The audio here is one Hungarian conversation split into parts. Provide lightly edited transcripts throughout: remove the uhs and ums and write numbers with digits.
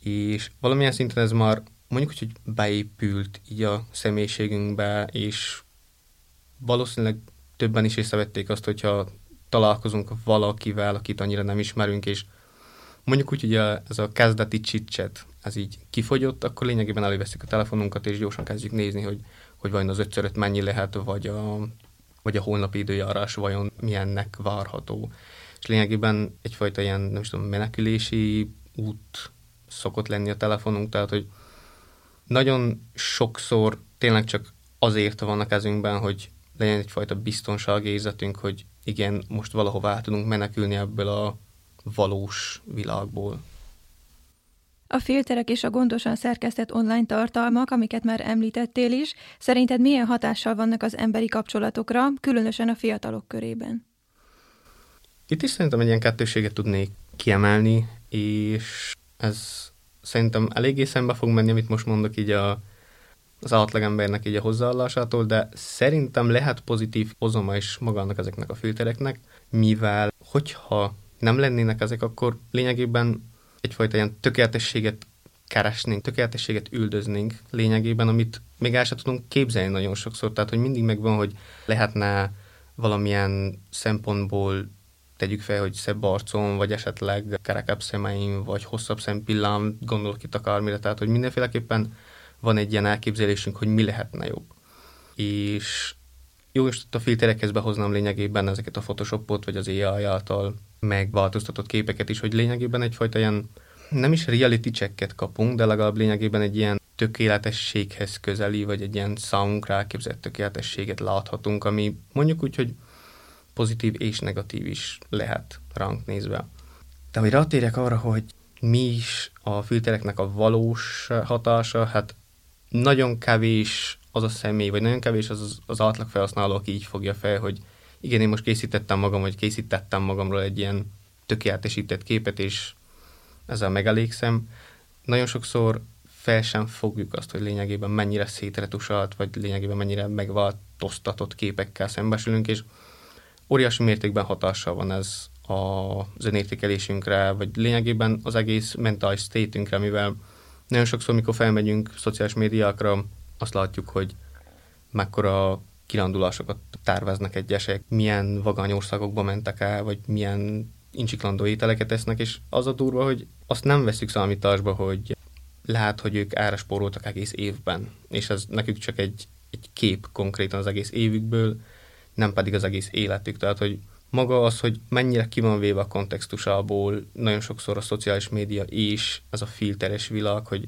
és valamilyen szinten ez már mondjuk, hogy beépült így a személyiségünkbe, és valószínűleg többen is észrevették azt, hogyha találkozunk valakivel, akit annyira nem ismerünk, és mondjuk úgy, hogy ez a kezdeti chit-chat, ez így kifogyott, akkor lényegében előveszik a telefonunkat, és gyorsan kezdjük nézni, hogy vajon az 5x5 mennyi lehet, vagy a holnapi időjárás vajon milyennek várható. És lényegében egyfajta ilyen, nem is tudom, menekülési út szokott lenni a telefonunk, tehát, hogy nagyon sokszor tényleg csak azért van a kezünkben, hogy legyen egyfajta biztonságérzetünk, hogy igen, most valahova át tudunk menekülni ebből a valós világból. A filterek és a gondosan szerkesztett online tartalmak, amiket már említettél is, szerinted milyen hatással vannak az emberi kapcsolatokra, különösen a fiatalok körében? Itt is szerintem egy ilyen kettőséget tudnék kiemelni, és ez szerintem eléggé szembe fog menni, amit most mondok így az átlagembernek így a hozzáállásától, de szerintem lehet pozitív hozama is magának ezeknek a filtereknek, mivel hogyha nem lennének ezek, akkor lényegében egyfajta ilyen tökéletességet keresnénk, tökéletességet üldöznénk lényegében, amit még el sem tudunk képzelni nagyon sokszor. Tehát, hogy mindig megvan, hogy lehetne valamilyen szempontból tegyük fel, hogy szebb arcom, vagy esetleg kerekebb szemeim, vagy hosszabb szempillám, gondolok itt akármire, tehát, hogy mindenféleképpen van egy ilyen elképzelésünk, hogy mi lehetne jobb. És jó, és a filterekhez behoznám lényegében ezeket a Photoshopot, vagy az AI által megváltoztatott képeket is, hogy lényegében egyfajta ilyen, nem is reality checket kapunk, de legalább lényegében egy ilyen tökéletességhez közeli, vagy egy ilyen számunkra elképzelt tökéletességet láthatunk, ami mondjuk úgy, hogy pozitív és negatív is lehet ránk nézve. De hogy rátérjek arra, hogy mi is a filtereknek a valós hatása, hát nagyon kevés az a személy, vagy nagyon kevés az átlag felhasználó, aki így fogja fel, hogy igen, én most készítettem magamról egy ilyen tökéletesített képet, és ezzel megelégszem. Nagyon sokszor fel sem fogjuk azt, hogy lényegében mennyire szétretusált, vagy lényegében mennyire megváltoztatott képekkel szembesülünk, és óriási mértékben hatással van ez az önértékelésünkre, vagy lényegében az egész mentális state-ünkre, mivel nagyon sokszor, mikor felmegyünk szociális médiákra, azt látjuk, hogy mekkora kirándulásokat terveznek egyesek, milyen vagány országokba mentek el, vagy milyen incsiklandó ételeket esznek, és az a durva, hogy azt nem veszük számításba, hogy lehet, hogy ők erre spóroltak egész évben, és ez nekük csak egy kép konkrétan az egész évükből, nem pedig az egész életük. Tehát, hogy maga az, hogy mennyire ki van véve a kontextusából, nagyon sokszor a szociális média és ez a filteres világ, hogy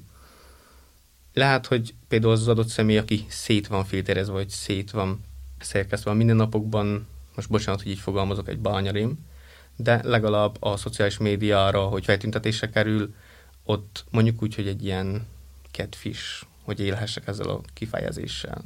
lehet, hogy például az adott személy, aki szét van filterezve, vagy szét van szerkesztve a mindennapokban, most bocsánat, hogy így fogalmazok, egy bányarém, de legalább a szociális médiára, hogy feltüntetésre kerül, ott mondjuk úgy, hogy egy ilyen catfish, hogy élhessek ezzel a kifejezéssel.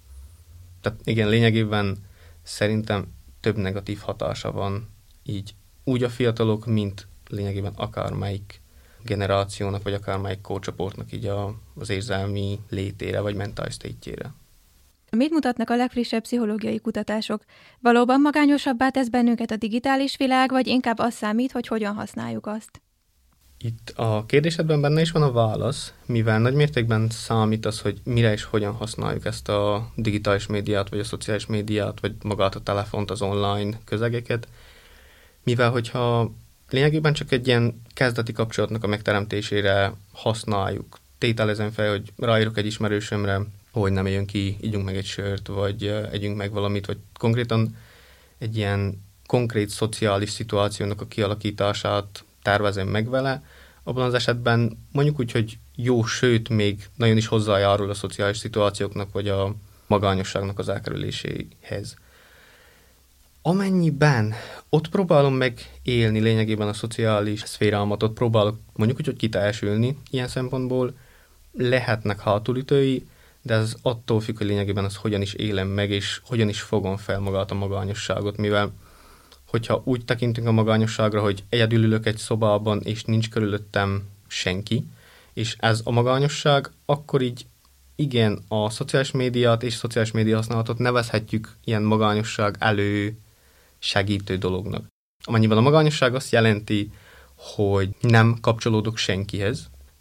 Tehát igen, lényegében szerintem több negatív hatása van így úgy a fiatalok, mint lényegében akármelyik generációnak, vagy akármelyik korcsoportnak így az érzelmi létére, vagy mentális state-jére. Mit mutatnak a legfrissebb pszichológiai kutatások? Valóban magányosabbá tesz bennünket a digitális világ, vagy inkább az számít, hogy hogyan használjuk azt? Itt a kérdésedben benne is van a válasz, mivel nagymértékben számít az, hogy mire és hogyan használjuk ezt a digitális médiát, vagy a szociális médiát, vagy magát a telefont, az online közegeket, mivel hogyha lényegében csak egy ilyen kezdeti kapcsolatnak a megteremtésére használjuk. Tételezem fel, hogy ráírok egy ismerősömre, hogy nem jön ki, ígyunk meg egy sört, vagy együnk meg valamit, vagy konkrétan egy ilyen konkrét szociális szituációnak a kialakítását tervezem meg vele, abban az esetben mondjuk úgy, hogy jó, sőt, még nagyon is hozzájárul a szociális szituációknak, vagy a magányosságnak az elkerüléséhez. Amennyiben ott próbálom meg élni lényegében a szociális szférámat, ott próbálok mondjuk úgy, hogy kiteljesülni ilyen szempontból, lehetnek hátulütői, de ez attól függ, hogy lényegében az hogyan is élem meg, és hogyan is fogom fel magát a magányosságot, mivel hogyha úgy tekintünk a magányosságra, hogy egyedül ülök egy szobában, és nincs körülöttem senki, és ez a magányosság, akkor így igen, a szociális médiát és szociális média használatot nevezhetjük ilyen magányosság segítő dolognak. Amennyiben a magányosság azt jelenti, hogy nem kapcsolódok senkihez,